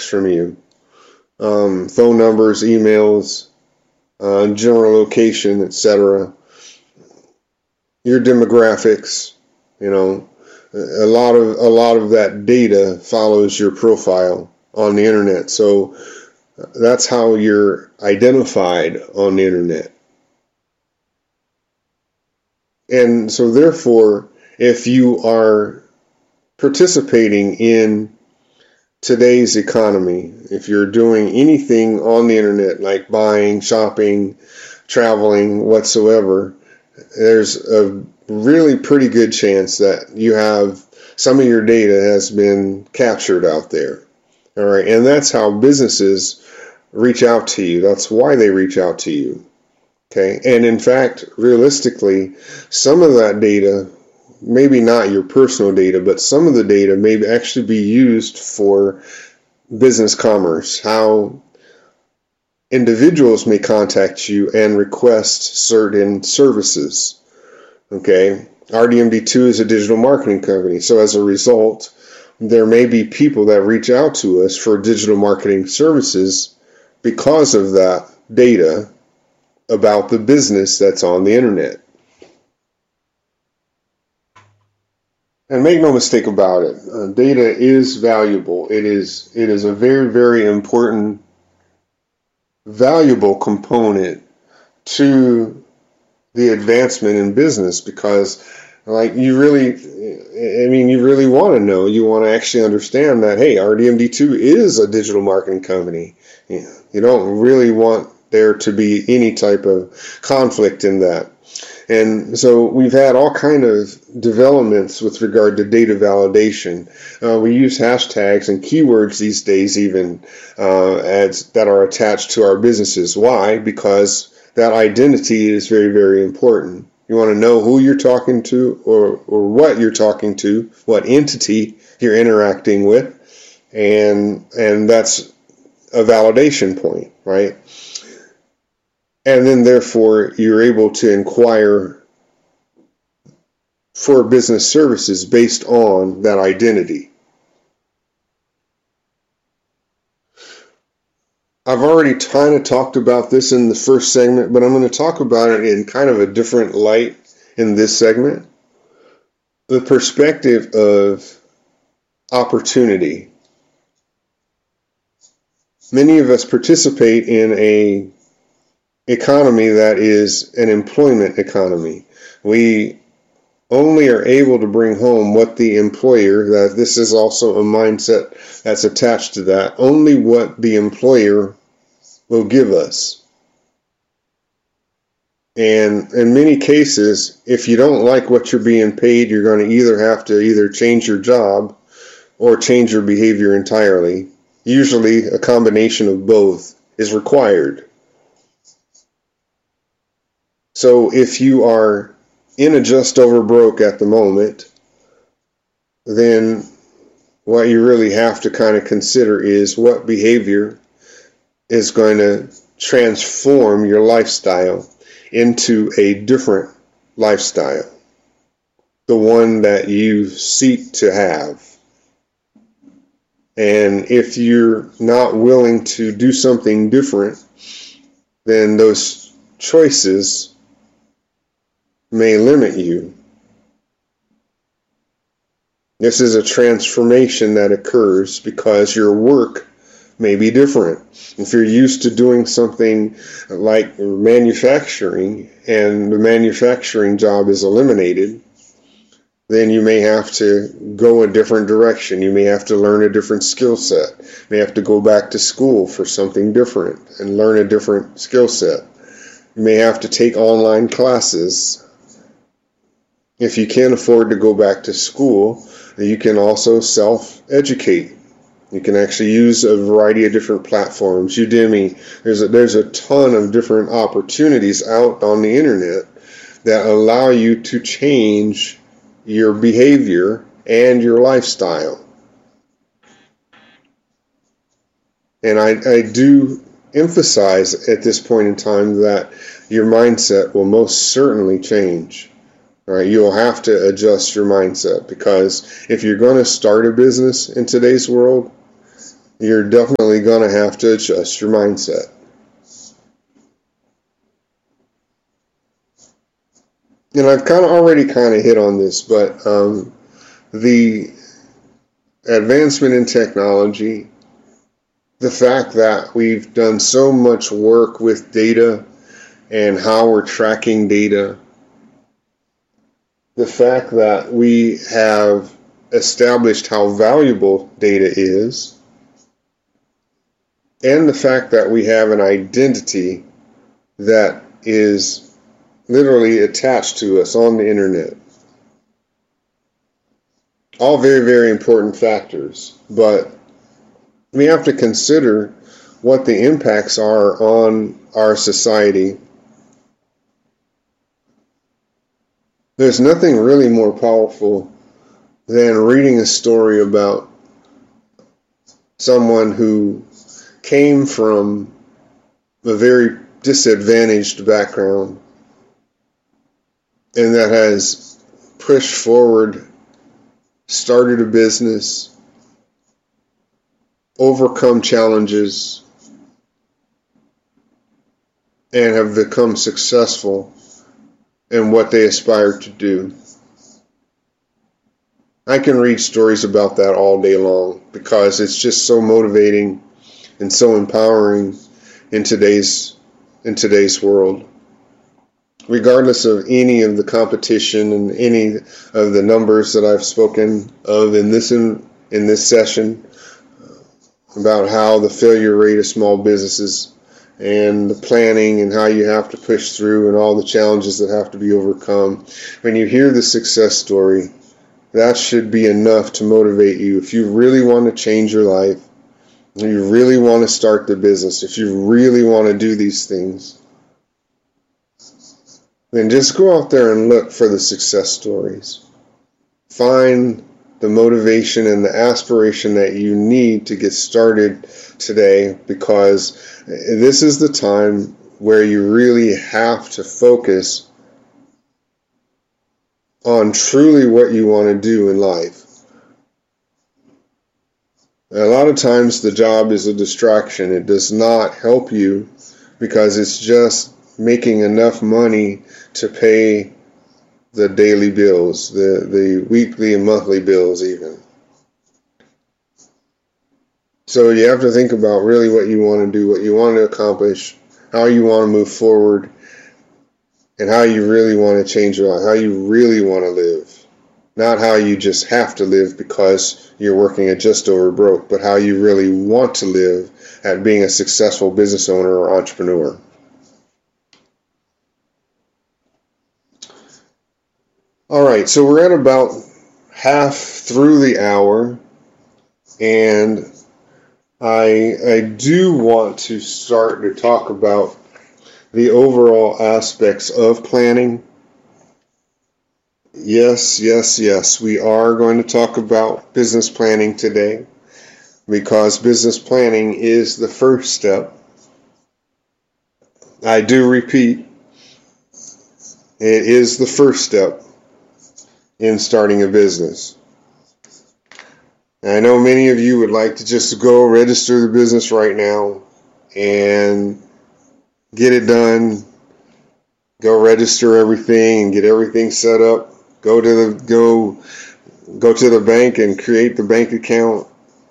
asks from you. Phone numbers, emails, general location, etc. Your demographics, you know, a lot of that data follows your profile on the internet. So that's how you're identified on the internet. And so therefore, if you are participating in today's economy, if you're doing anything on the internet like buying, shopping, traveling, whatsoever, there's a really pretty good chance that you have some of your data has been captured out there. All right, and that's how businesses reach out to you. That's why they reach out to you. Okay, and in fact, realistically, some of that data, maybe not your personal data, but some of the data may actually be used for business commerce, how individuals may contact you and request certain services. Okay, RDMD2 is a digital marketing company, so as a result, there may be people that reach out to us for digital marketing services because of that data about the business that's on the internet. And make no mistake about it, data is valuable. It is a very, very important, valuable component to the advancement in business, because you really want to know, you want to actually understand that, hey, RDMD2 is a digital marketing company. You don't really want there to be any type of conflict in that. And so we've had all kind of developments with regard to data validation. We use hashtags and keywords these days even that are attached to our businesses. Why? Because that identity is very, very important. You want to know who you're talking to or what you're talking to, what entity you're interacting with, and that's a validation point, right? And then therefore you're able to inquire for business services based on that identity. I've already kind of talked about this in the first segment, but I'm going to talk about it in kind of a different light in this segment. The perspective of opportunity. Many of us participate in a economy that is an employment economy. We only are able to bring home what the employer, that this is also a mindset that's attached to that, only what the employer will give us. And in many cases, if you don't like what you're being paid, you're going to either have to change your job or change your behavior entirely. Usually a combination of both is required. So if you are in a just over broke at the moment, then what you really have to kind of consider is what behavior is going to transform your lifestyle into a different lifestyle, the one that you seek to have. And if you're not willing to do something different, then those choices may limit you. This is a transformation that occurs because your work may be different. If you're used to doing something like manufacturing and the manufacturing job is eliminated, then you may have to go a different direction. You may have to learn a different skill set. You may have to go back to school for something different and learn a different skill set. You may have to take online classes. If you can't afford to go back to school, you can also self-educate. You can actually use a variety of different platforms. Udemy, there's a ton of different opportunities out on the internet that allow you to change your behavior and your lifestyle. And I do emphasize at this point in time that your mindset will most certainly change. Right? You'll have to adjust your mindset, because if you're going to start a business in today's world, you're definitely going to have to adjust your mindset. And I've already hit on this, but the advancement in technology, the fact that we've done so much work with data and how we're tracking data, the fact that we have established how valuable data is, and the fact that we have an identity that is literally attached to us on the internet. All very, very important factors, but we have to consider what the impacts are on our society. There's nothing really more powerful than reading a story about someone who came from a very disadvantaged background and that has pushed forward, started a business, overcome challenges, and have become successful in what they aspire to do. I can read stories about that all day long because it's just so motivating and so empowering in today's world. Regardless of any of the competition and any of the numbers that I've spoken of in this session about how the failure rate of small businesses and the planning and how you have to push through and all the challenges that have to be overcome, when you hear the success story, that should be enough to motivate you. If you really want to change your life, if you really want to start the business, if you really want to do these things, then just go out there and look for the success stories. Find the motivation and the aspiration that you need to get started today, because this is the time where you really have to focus on truly what you want to do in life. A lot of times the job is a distraction. It does not help you because it's just making enough money to pay the daily bills, the weekly and monthly bills even. So you have to think about really what you want to do, what you want to accomplish, how you want to move forward, and how you really want to change your life, how you really want to live. Not how you just have to live because you're working at just over broke, but how you really want to live at being a successful business owner or entrepreneur. All right, so we're at about half through the hour, and I do want to start to talk about the overall aspects of planning. Yes, we are going to talk about business planning today because business planning is the first step. I do repeat, it is the first step in starting a business. I know many of you would like to just go register the business right now and get it done, go register everything and get everything set up, go to the bank and create the bank account.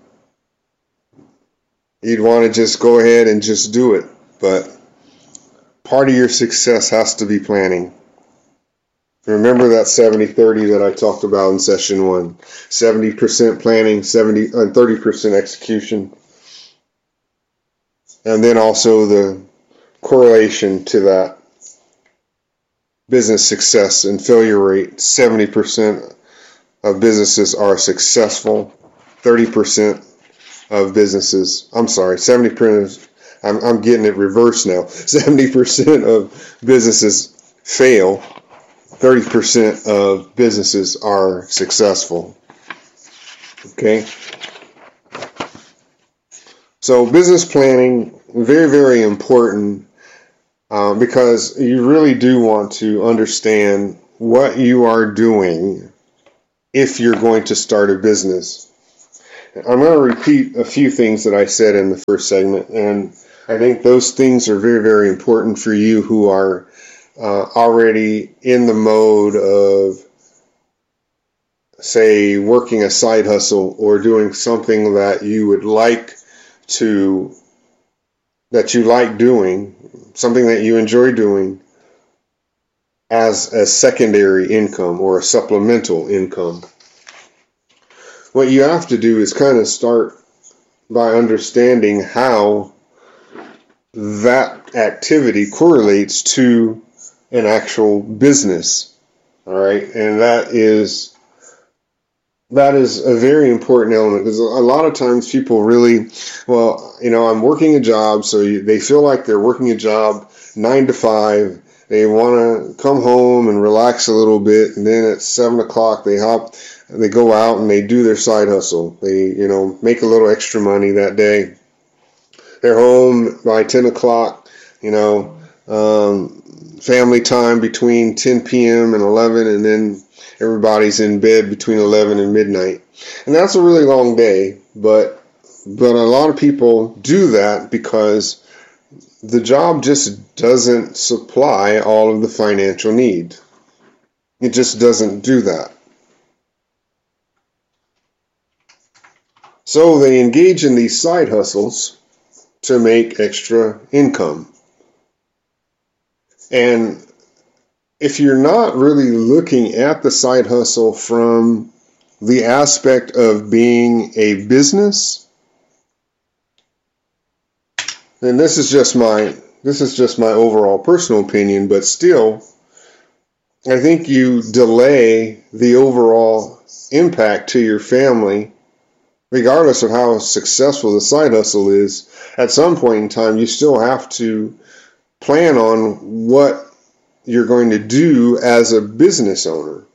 You'd want to just go ahead and just do it, but part of your success has to be planning. Remember that 70-30 that I talked about in session 1. 70% planning, 30% execution. And then also the correlation to that business success and failure rate. 70% of businesses are successful. 30% of businesses, 70%, I'm getting it reversed now. 70% of businesses fail. 30% of businesses are successful. Okay? So business planning, very, very important because you really do want to understand what you are doing if you're going to start a business. I'm going to repeat a few things that I said in the first segment, and I think those things are very, very important for you who are already in the mode of, say, working a side hustle or doing something that you would like to, that you like doing, something that you enjoy doing as a secondary income or a supplemental income. What you have to do is kind of start by understanding how that activity correlates to an actual business. All right. And that is a very important element, because a lot of times people really, well, I'm working a job. So they feel like they're working a job 9 to 5. They want to come home and relax a little bit. And then at 7 o'clock, they go out and they do their side hustle. They, make a little extra money that day. They're home by 10 o'clock, family time between 10 p.m. and 11, and then everybody's in bed between 11 and midnight. And that's a really long day, but a lot of people do that because the job just doesn't supply all of the financial need. It just doesn't do that. So they engage in these side hustles to make extra income. And if you're not really looking at the side hustle from the aspect of being a business, and this is just my overall personal opinion, but still, I think you delay the overall impact to your family, regardless of how successful the side hustle is. At some point in time, you still have to plan on what you're going to do as a business owner.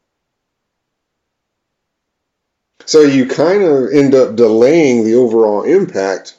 So you kind of end up delaying the overall impact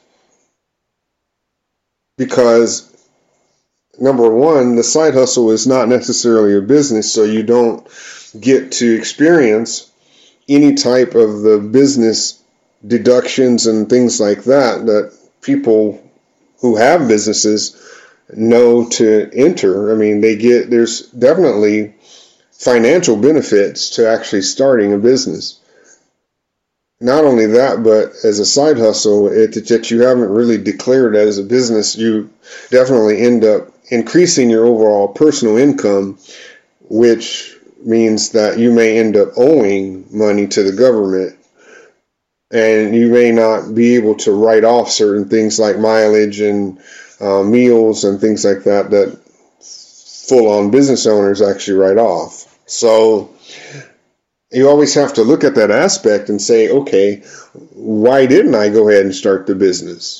because, number one, the side hustle is not necessarily a business, so you don't get to experience any type of the business deductions and things like that people who have businesses know to enter. I mean, there's definitely financial benefits to actually starting a business. Not only that, but as a side hustle that you haven't really declared as a business, you definitely end up increasing your overall personal income, which means that you may end up owing money to the government, and you may not be able to write off certain things like mileage and meals and things like that full-on business owners actually write off. So you always have to look at that aspect and say, okay, why didn't I go ahead and start the business?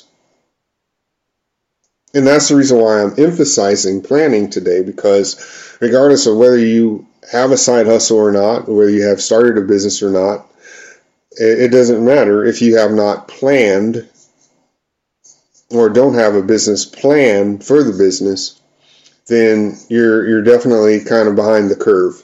And that's the reason why I'm emphasizing planning today, because regardless of whether you have a side hustle or not, whether you have started a business or not, it doesn't matter if you have not planned or don't have a business plan for the business, then you're definitely kind of behind the curve.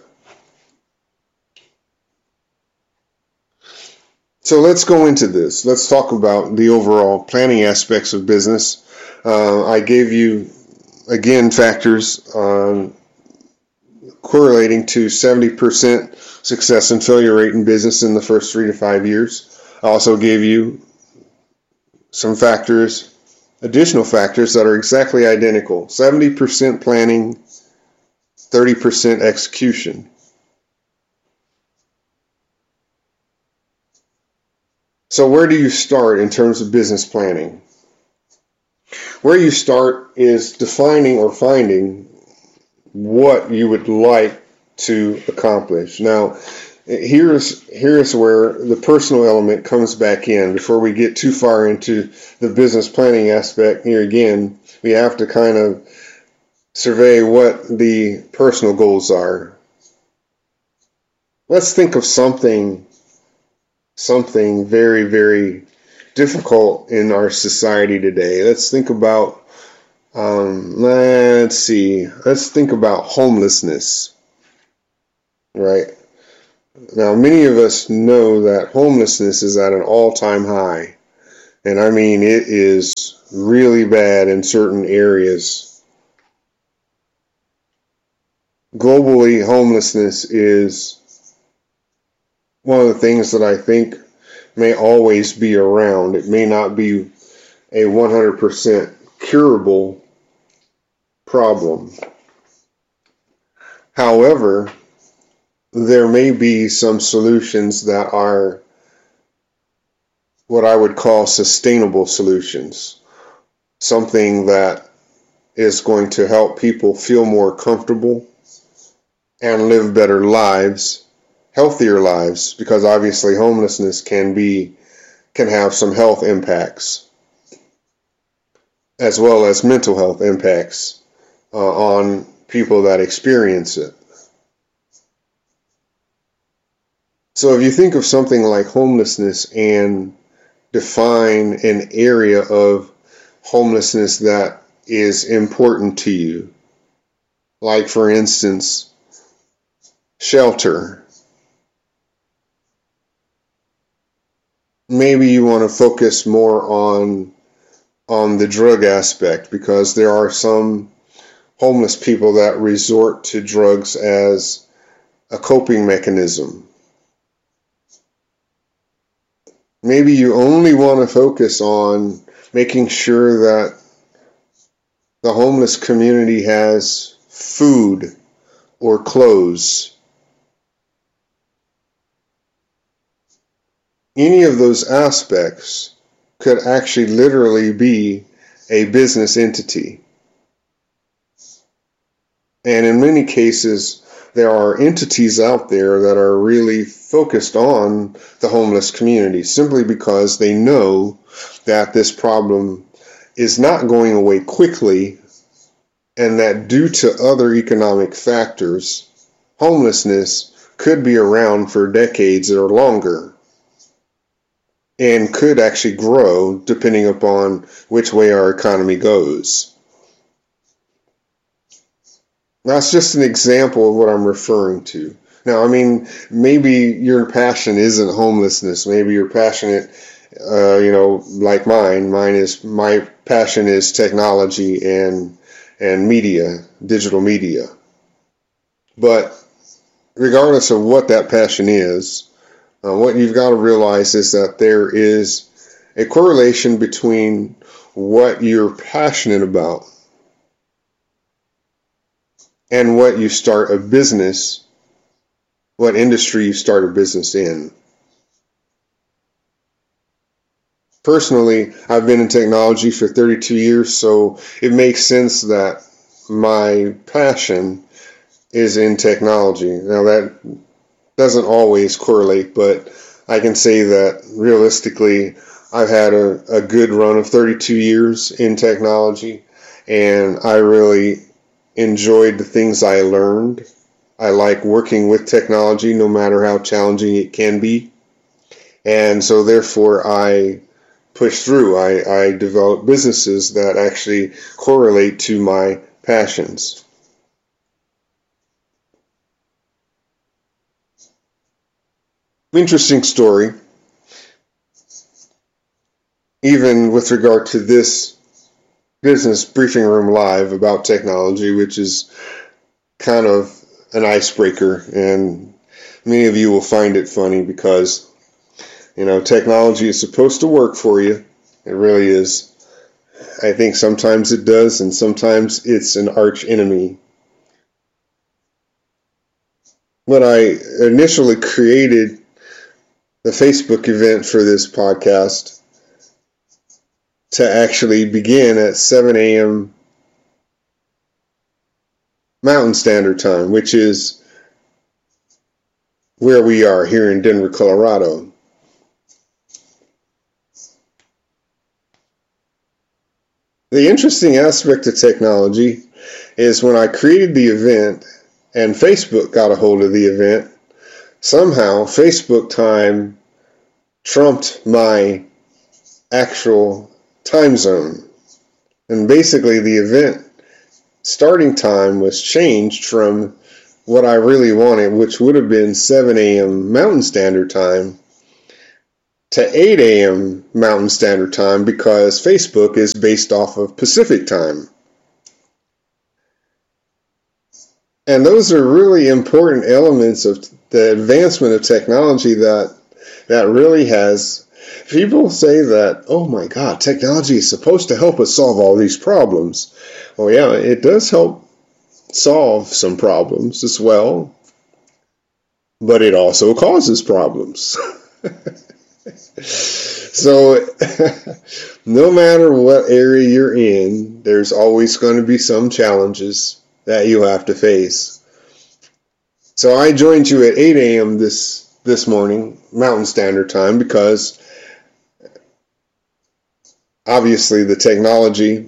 So let's go into this. Let's talk about the overall planning aspects of business. I gave you, again, factors correlating to 70% success and failure rate in business in the first 3 to 5 years. I also gave you some factors, additional factors that are exactly identical. 70% planning, 30% execution. So where do you start in terms of business planning? Where you start is defining or finding what you would like to accomplish. Now, here's where the personal element comes back in. Before we get too far into the business planning aspect, here again, we have to kind of survey what the personal goals are. Let's think of something very, very difficult in our society today. Let's think about let's think about homelessness, right? Now, many of us know that homelessness is at an all-time high. And I mean, it is really bad in certain areas. Globally, homelessness is one of the things that I think may always be around. It may not be a 100% curable problem. However, there may be some solutions that are what I would call sustainable solutions. Something that is going to help people feel more comfortable and live better lives, healthier lives, because obviously homelessness can have some health impacts as well as mental health impacts on people that experience it. So if you think of something like homelessness and define an area of homelessness that is important to you, like for instance, shelter. Maybe you want to focus more on the drug aspect, because there are some homeless people that resort to drugs as a coping mechanism. Maybe you only want to focus on making sure that the homeless community has food or clothes. Any of those aspects could actually literally be a business entity. And in many cases, there are entities out there that are really focused on the homeless community simply because they know that this problem is not going away quickly, and that due to other economic factors, homelessness could be around for decades or longer and could actually grow depending upon which way our economy goes. That's just an example of what I'm referring to. Now, I mean, maybe your passion isn't homelessness. Maybe you're passionate, like mine. My passion is technology and media, digital media. But regardless of what that passion is, what you've got to realize is that there is a correlation between what you're passionate about and what you start a business, what industry you start a business in. Personally, I've been in technology for 32 years, so it makes sense that my passion is in technology. Now, that doesn't always correlate, but I can say that realistically, I've had a good run of 32 years in technology, and I really enjoyed the things I learned. I like working with technology no matter how challenging it can be. And so therefore I push through. I develop businesses that actually correlate to my passions. Interesting story, even with regard to this business briefing room live about technology, which is kind of an icebreaker, and many of you will find it funny because, technology is supposed to work for you. It really is. I think sometimes it does, and sometimes it's an arch enemy. When I initially created the Facebook event for this podcast to actually begin at 7 a.m. Mountain Standard Time, which is where we are here in Denver, Colorado. The interesting aspect of technology is when I created the event and Facebook got a hold of the event, somehow Facebook time trumped my actual time zone. And basically the event starting time was changed from what I really wanted, which would have been 7 a.m. Mountain Standard Time, to 8 a.m. Mountain Standard Time, because Facebook is based off of Pacific Time. And those are really important elements of the advancement of technology that really has. People say that, oh my God, technology is supposed to help us solve all these problems. Well, yeah, it does help solve some problems as well, but it also causes problems. So no matter what area you're in, there's always going to be some challenges that you have to face. So I joined you at 8 a.m. this morning, Mountain Standard Time, because obviously the technology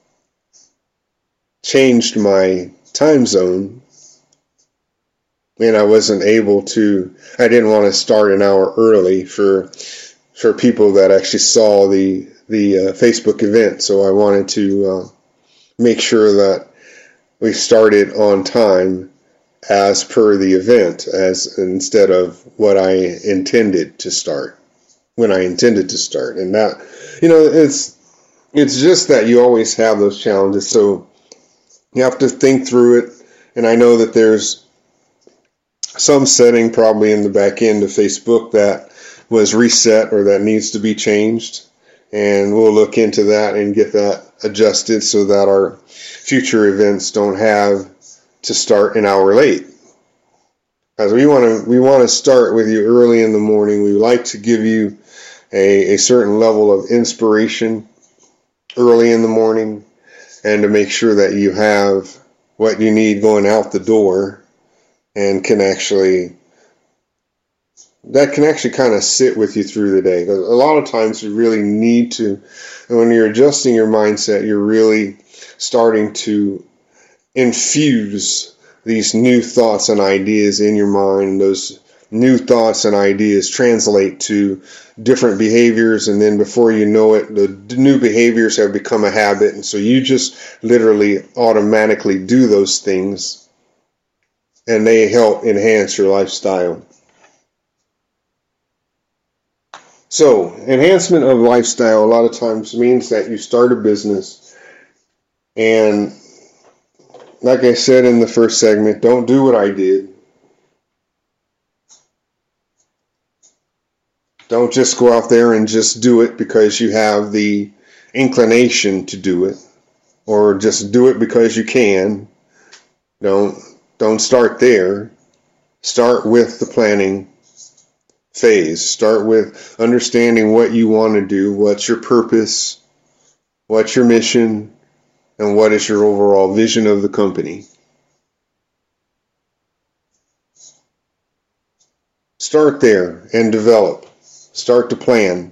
changed my time zone, and I didn't want to start an hour early for people that actually saw the Facebook event. So I wanted to make sure that we started on time as per the event, as instead of what I intended to start, when I intended to start. And that, it's just that you always have those challenges. So you have to think through it. And I know that there's some setting probably in the back end of Facebook that was reset or that needs to be changed. And we'll look into that and get that adjusted so that our future events don't have to start an hour late. As we want to start with you early in the morning. We like to give you a certain level of inspiration early in the morning, and to make sure that you have what you need going out the door, and can actually kind of sit with you through the day. Because a lot of times you really need to, when you're adjusting your mindset, you're really starting to infuse these new thoughts and ideas in your mind. And those new thoughts and ideas translate to different behaviors, and then before you know it, the new behaviors have become a habit, and so you just literally automatically do those things, and they help enhance your lifestyle. So, enhancement of lifestyle a lot of times means that you start a business, and like I said in the first segment, don't do what I did. Don't just go out there and just do it because you have the inclination to do it, or just do it because you can. Don't start there. Start with the planning phase. Start with understanding what you want to do, what's your purpose, what's your mission, and what is your overall vision of the company. Start there and develop. Start to plan.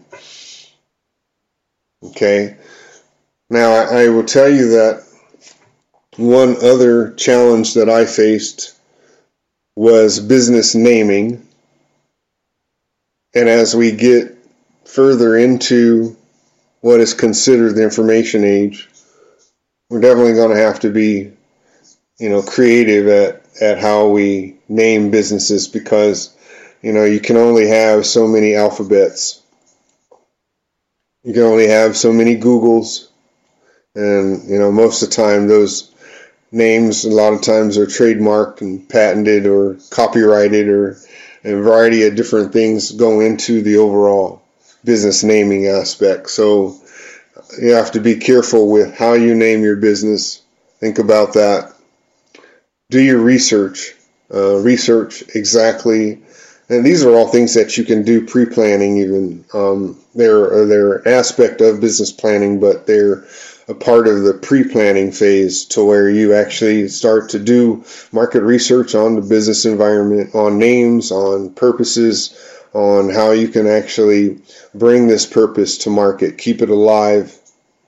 Okay. Now, I will tell you that one other challenge that I faced was business naming. And as we get further into what is considered the information age, we're definitely going to have to be, creative at how we name businesses, because you can only have so many alphabets. You can only have so many Googles. And, most of the time those names a lot of times are trademarked and patented or copyrighted, or a variety of different things go into the overall business naming aspect. So you have to be careful with how you name your business. Think about that. Do your research. Research exactly. And these are all things that you can do pre-planning even. They're an aspect of business planning, but they're a part of the pre-planning phase, to where you actually start to do market research on the business environment, on names, on purposes, on how you can actually bring this purpose to market, keep it alive,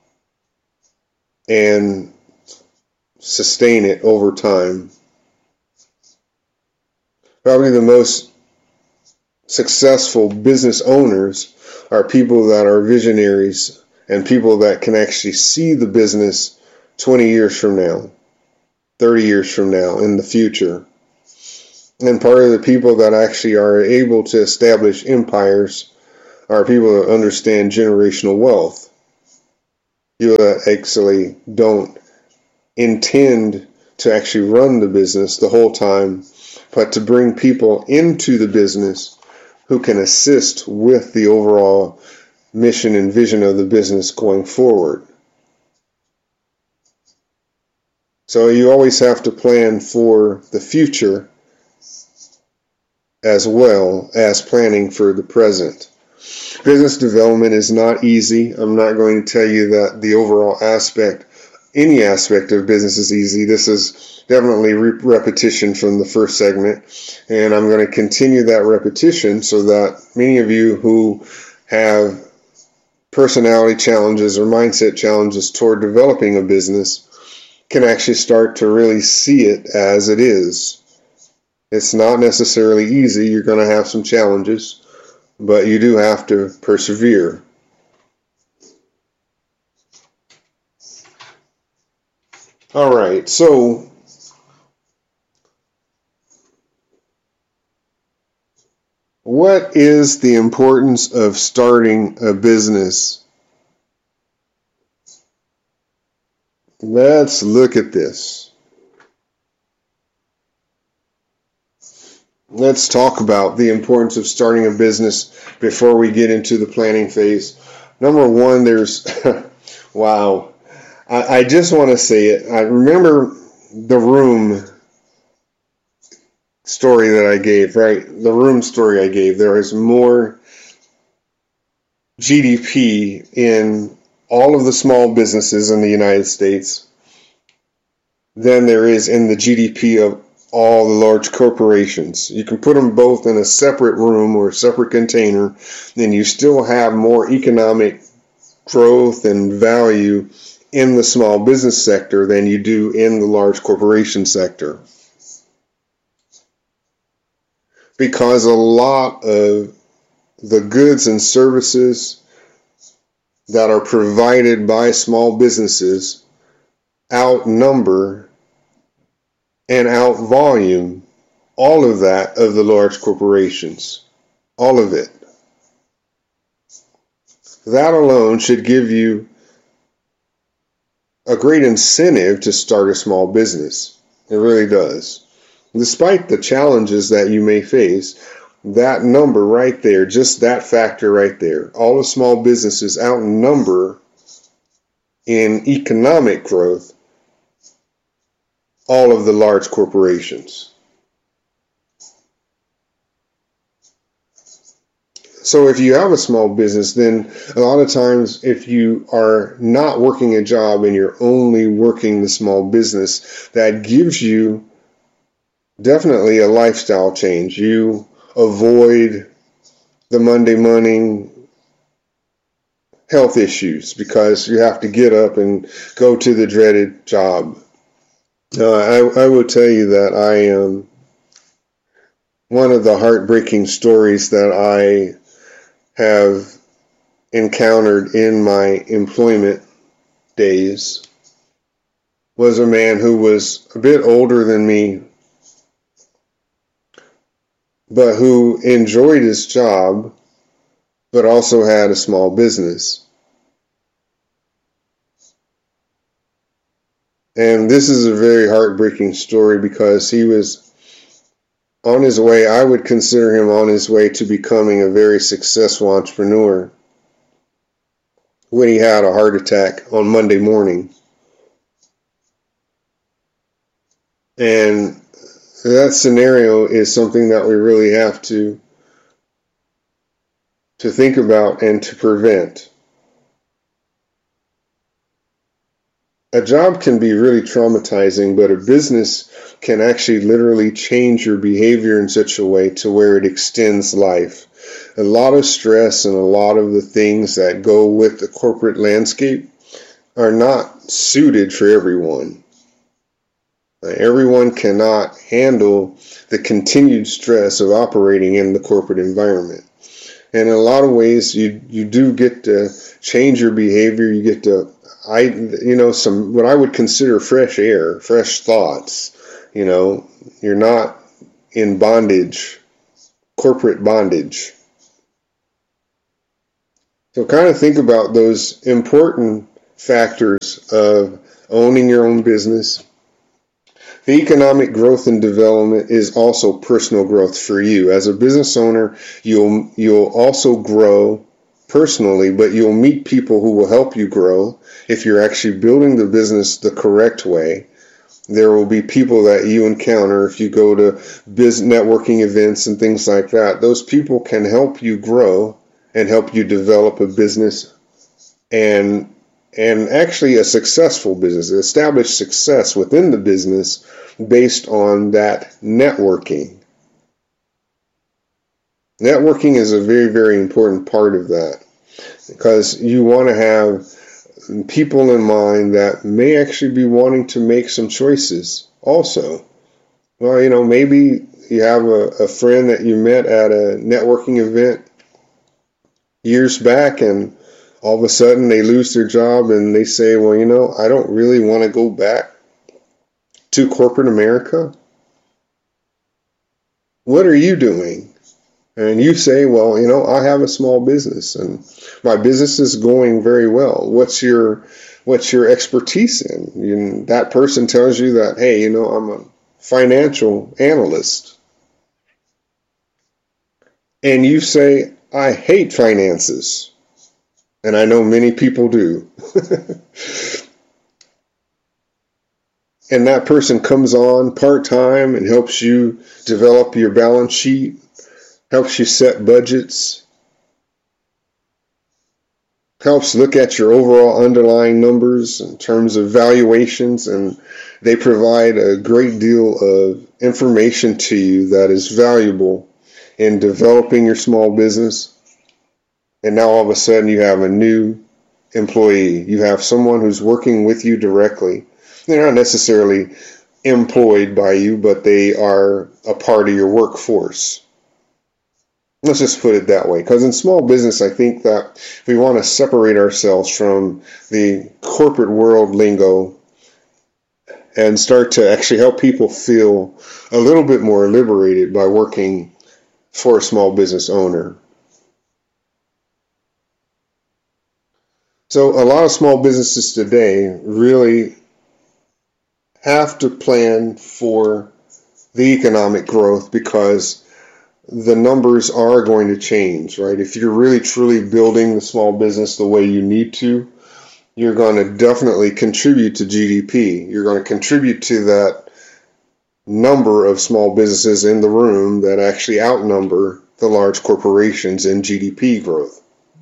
and sustain it over time. Probably the most successful business owners are people that are visionaries, and people that can actually see the business 20 years from now, 30 years from now, in the future. And part of the people that actually are able to establish empires are people that understand generational wealth. People that actually don't intend to actually run the business the whole time, but to bring people into the business who can assist with the overall mission and vision of the business going forward. So you always have to plan for the future as well as planning for the present. Business development is not easy. I'm not going to tell you that the overall aspect, any aspect of business is easy. This is definitely repetition from the first segment, and I'm going to continue that repetition so that many of you who have personality challenges or mindset challenges toward developing a business can actually start to really see it as it is. It's not necessarily easy. You're going to have some challenges, but you do have to persevere. All right, so what is the importance of starting a business? Let's look at this. Let's talk about the importance of starting a business before we get into the planning phase. Number one, there's, wow, I just want to say it. I remember the room story that I gave, right? The room story I gave. There is more GDP in all of the small businesses in the United States than there is in the GDP of all the large corporations. You can put them both in a separate room or a separate container, and you still have more economic growth and value in the small business sector than you do in the large corporation sector. Because a lot of the goods and services that are provided by small businesses outnumber and outvolume all of that of the large corporations. All of it. That alone should give you a great incentive to start a small business. It really does. Despite the challenges that you may face, that number right there, just that factor right there, all the small businesses outnumber in economic growth all of the large corporations. So if you have a small business, then a lot of times if you are not working a job and you're only working the small business, that gives you definitely a lifestyle change. You avoid the Monday morning health issues because you have to get up and go to the dreaded job. I will tell you that I am one of the heartbreaking stories that I have encountered in my employment days was a man who was a bit older than me, but who enjoyed his job, but also had a small business. And this is a very heartbreaking story because he was on his way, I would consider him on his way to becoming a very successful entrepreneur when he had a heart attack on Monday morning. And that scenario is something that we really have to think about and to prevent. A job can be really traumatizing, but a business can actually literally change your behavior in such a way to where it extends life. A lot of stress and a lot of the things that go with the corporate landscape are not suited for everyone. Everyone cannot handle the continued stress of operating in the corporate environment. And in a lot of ways, you do get to change your behavior. You get to, what I would consider fresh air, fresh thoughts. You're not in bondage, corporate bondage. So kind of think about those important factors of owning your own business. The economic growth and development is also personal growth for you. As a business owner, you'll also grow personally, but you'll meet people who will help you grow if you're actually building the business the correct way. There will be people that you encounter if you go to business networking events and things like that. Those people can help you grow and help you develop a business and actually a successful business, establish success within the business based on that networking. Networking is a very, very important part of that because you want to have people in mind that may actually be wanting to make some choices also. Well, maybe you have a friend that you met at a networking event years back and all of a sudden they lose their job and they say, well, I don't really want to go back to corporate America. What are you doing? And you say, well, I have a small business and my business is going very well. What's your expertise in? That person tells you that, hey, I'm a financial analyst. And you say, I hate finances. And I know many people do. And that person comes on part-time and helps you develop your balance sheet, helps you set budgets, helps look at your overall underlying numbers in terms of valuations, and they provide a great deal of information to you that is valuable in developing your small business. And now all of a sudden you have a new employee. You have someone who's working with you directly. They're not necessarily employed by you, but they are a part of your workforce. Let's just put it that way. Because in small business, I think that we want to separate ourselves from the corporate world lingo and start to actually help people feel a little bit more liberated by working for a small business owner. So a lot of small businesses today really have to plan for the economic growth because the numbers are going to change, right? If you're really truly building the small business the way you need to, you're going to definitely contribute to GDP. You're going to contribute to that number of small businesses in the room that actually outnumber the large corporations in GDP growth.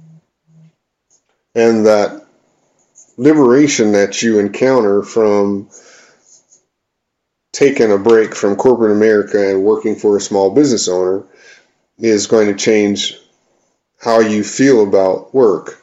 And that liberation that you encounter from taking a break from corporate America and working for a small business owner is going to change how you feel about work.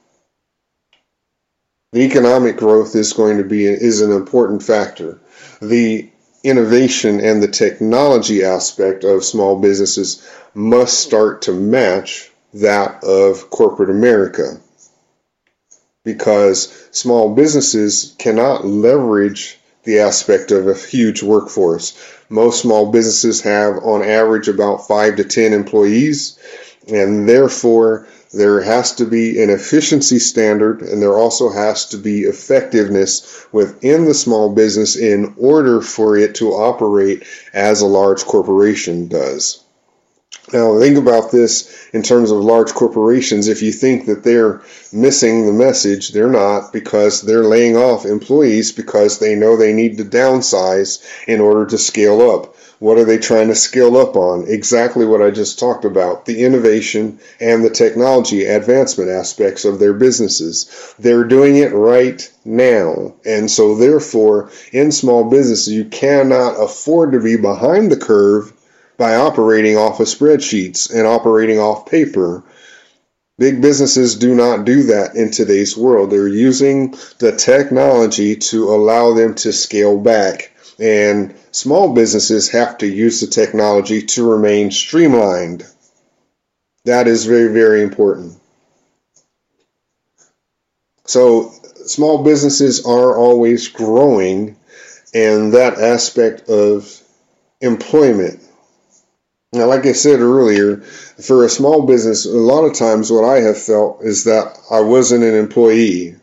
The economic growth is an important factor. The innovation and the technology aspect of small businesses must start to match that of corporate America, because small businesses cannot leverage the aspect of a huge workforce. Most small businesses have on average about 5 to 10 employees, and therefore there has to be an efficiency standard, and there also has to be effectiveness within the small business in order for it to operate as a large corporation does. Now, think about this in terms of large corporations. If you think that they're missing the message, they're not, because they're laying off employees because they know they need to downsize in order to scale up. What are they trying to scale up on? Exactly what I just talked about, the innovation and the technology advancement aspects of their businesses. They're doing it right now. And so therefore, in small businesses, you cannot afford to be behind the curve by operating off of spreadsheets and operating off paper. Big businesses do not do that in today's world. They're using the technology to allow them to scale back. And small businesses have to use the technology to remain streamlined. That is very, very important. So small businesses are always growing, and that aspect of employment Now, like I said earlier, for a small business, a lot of times what I have felt is that I wasn't an employee.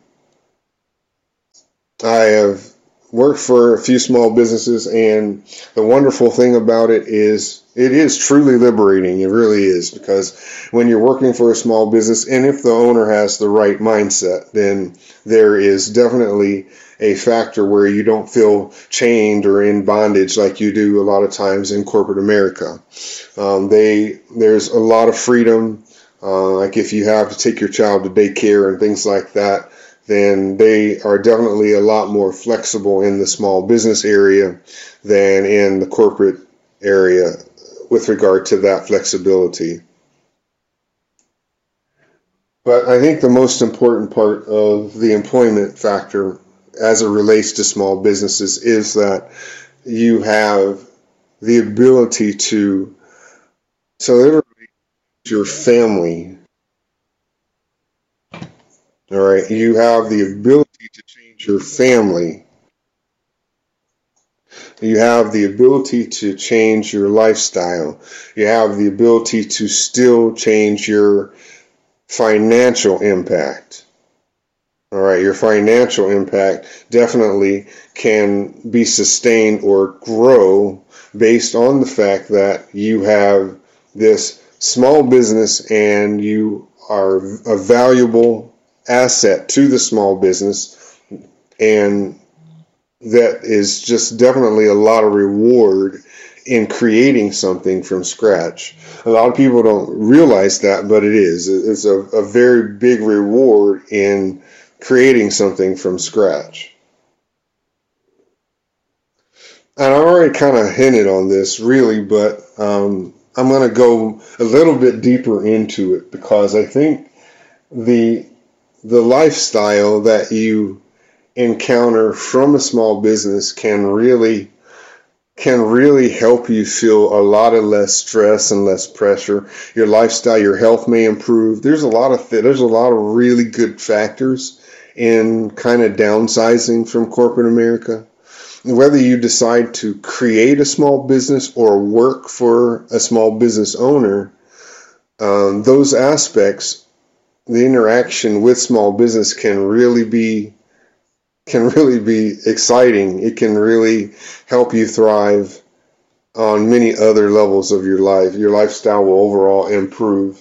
I have worked for a few small businesses, and the wonderful thing about it is truly liberating. It really is, because when you're working for a small business, and if the owner has the right mindset, then there is definitely a factor where you don't feel chained or in bondage like you do a lot of times in corporate America. There's a lot of freedom. Like if you have to take your child to daycare and things like that, then they are definitely a lot more flexible in the small business area than in the corporate area with regard to that flexibility. But I think the most important part of the employment factor as it relates to small businesses is that you have the ability to, so literally your family, all right, you have the ability to change your family. You have the ability to change your lifestyle. You have the ability to still change your financial impact. All right, your financial impact definitely can be sustained or grow based on the fact that you have this small business and you are a valuable asset to the small business, and that is just definitely a lot of reward in creating something from scratch. A lot of people don't realize that, but it is. It's a very big reward in creating something from scratch. And I've already kind of hinted on this, really, but I'm going to go a little bit deeper into it, because I think the lifestyle that you encounter from a small business can really help you feel a lot of less stress and less pressure. Your lifestyle, your health may improve. There's a lot of really good factors in kind of downsizing from corporate America. Whether you decide to create a small business or work for a small business owner, those aspects, the interaction with small business can really be exciting. It can really help you thrive on many other levels of your life. Your lifestyle will overall improve.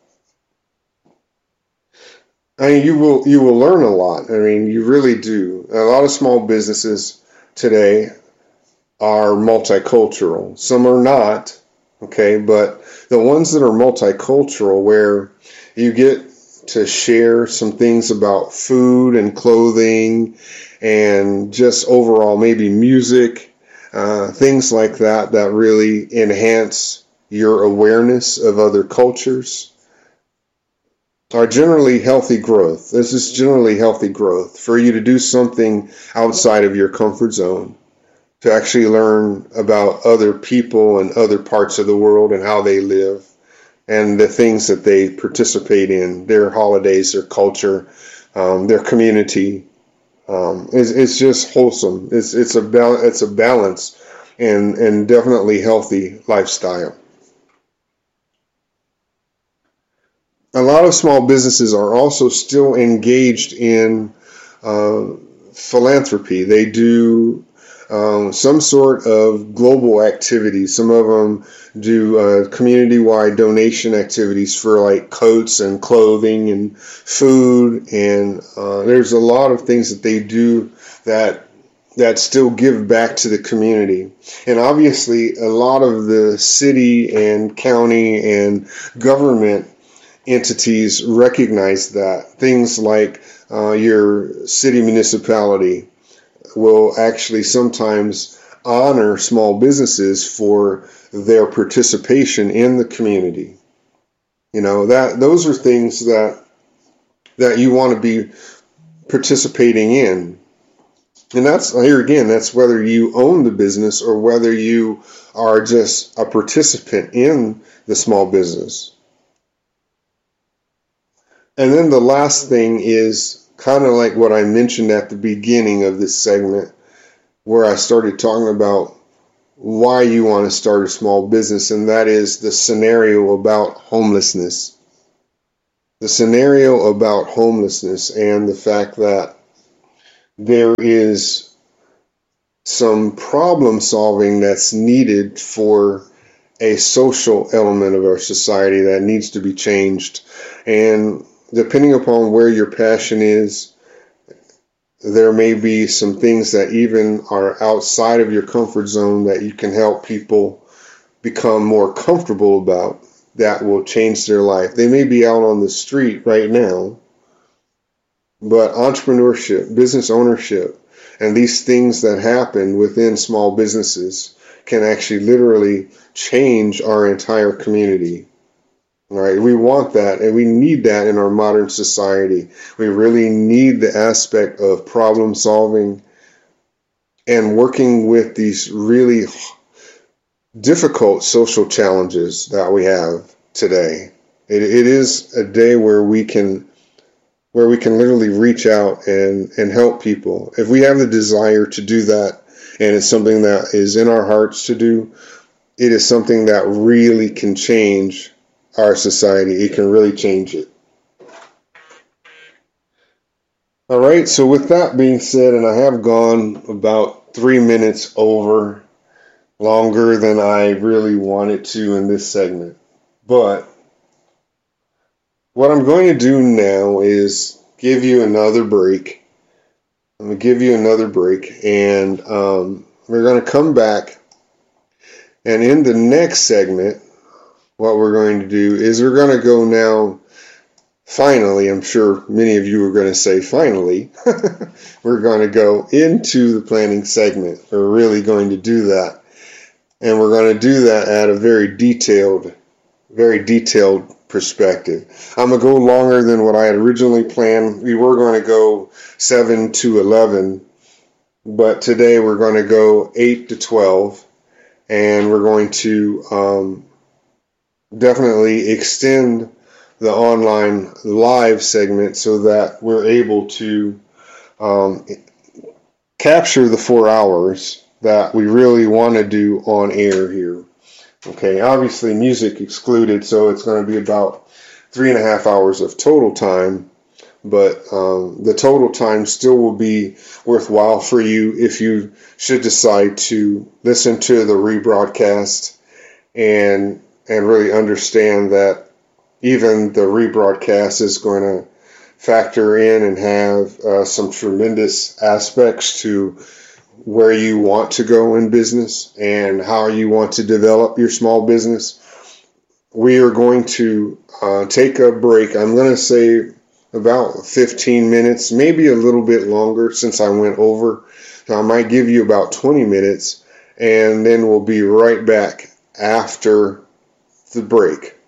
I mean, you will learn a lot. I mean, you really do. A lot of small businesses today are multicultural. Some are not, okay, but the ones that are multicultural, where you get to share some things about food and clothing and just overall maybe music, things like that, that really enhance your awareness of other cultures, are generally healthy growth. This is generally healthy growth for you to do something outside of your comfort zone, to actually learn about other people and other parts of the world and how they live and the things that they participate in, their holidays, their culture, their community. It's just wholesome. It's a balance and definitely healthy lifestyle. A lot of small businesses are also still engaged in philanthropy. They do some sort of global activities. Some of them do community-wide donation activities for like coats and clothing and food, and there's a lot of things that they do that still give back to the community. And obviously, a lot of the city and county and government entities recognize that. Things like your city municipality will actually sometimes honor small businesses for their participation in the community. You know, that those are things that you want to be participating in. And that's, here again, that's whether you own the business or whether you are just a participant in the small business. And then the last thing is kind of like what I mentioned at the beginning of this segment, where I started talking about why you want to start a small business, and that is the scenario about homelessness. The scenario about homelessness and the fact that there is some problem solving that's needed for a social element of our society that needs to be changed. And depending upon where your passion is, there may be some things that even are outside of your comfort zone that you can help people become more comfortable about, that will change their life. They may be out on the street right now, but entrepreneurship, business ownership, and these things that happen within small businesses can actually literally change our entire community. All right, we want that, and we need that in our modern society. We really need the aspect of problem solving and working with these really difficult social challenges that we have today. It is a day where we can literally reach out and help people. If we have the desire to do that, and it's something that is in our hearts to do, it is something that really can change our society. It can really change it. All right, so with that being said, and I have gone about 3 minutes over, longer than I really wanted to in this segment. But what I'm going to do now is give you another break. I'm going to give you another break, and we're going to come back. And in the next segment, what we're going to do is we're going to go now, finally, I'm sure many of you are going to say finally, we're going to go into the planning segment. We're really going to do that. And we're going to do that at a very detailed perspective. I'm going to go longer than what I had originally planned. We were going to go 7 to 11, but today we're going to go 8 to 12, and we're going to definitely extend the online live segment so that we're able to capture the 4 hours that we really want to do on air here. Okay, obviously music excluded, so it's going to be about 3.5 hours of total time, but the total time still will be worthwhile for you if you should decide to listen to the rebroadcast and really understand that even the rebroadcast is going to factor in and have some tremendous aspects to where you want to go in business and how you want to develop your small business. We are going to take a break. I'm going to say about 15 minutes, maybe a little bit longer since I went over. So I might give you about 20 minutes, and then we'll be right back after the break.